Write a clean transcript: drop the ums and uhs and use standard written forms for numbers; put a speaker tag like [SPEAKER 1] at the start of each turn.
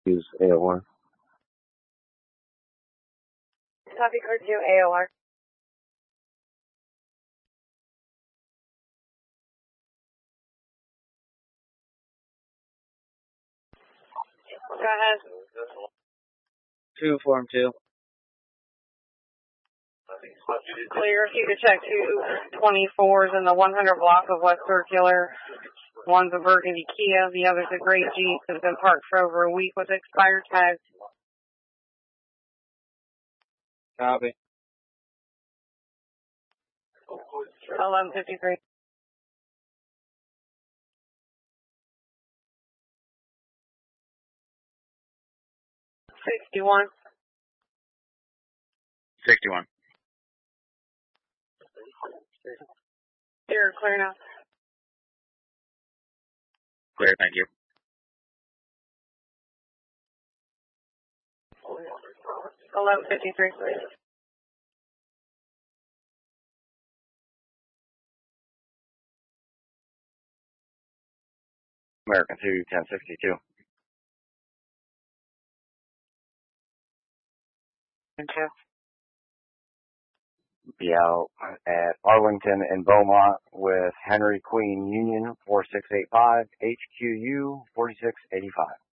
[SPEAKER 1] Use AOR.
[SPEAKER 2] Copy card 2, AOR. Go ahead.
[SPEAKER 1] 2, Form 2.
[SPEAKER 2] Clear. If you could check 2 24s in the 100 block of West Circular. One's a burgundy Kia, the other's a gray Jeep that's been parked for over a week with expired tags.
[SPEAKER 1] Copy.
[SPEAKER 2] 1153. 61.
[SPEAKER 1] 61.
[SPEAKER 2] You're clear now.
[SPEAKER 1] Clear, thank you.
[SPEAKER 2] 1153.
[SPEAKER 1] American 2, 1062.
[SPEAKER 2] And 2.
[SPEAKER 1] Be out at Arlington and Beaumont with Henry Queen Union 4685, HQU 4685.